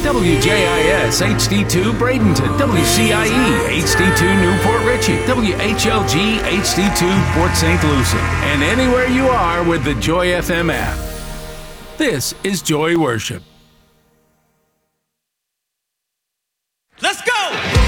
WJIS HD2 Bradenton, WCIE HD2 Newport Richey, WHLG HD2 Port St. Lucie, and anywhere you are with the Joy FM app. This is Joy Worship.